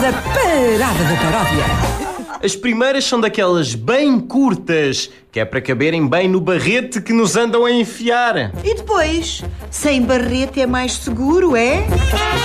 da Parada da Paródia. As primeiras são daquelas bem curtas, que é para caberem bem no barrete que nos andam a enfiar. E depois? Sem barrete é mais seguro, é?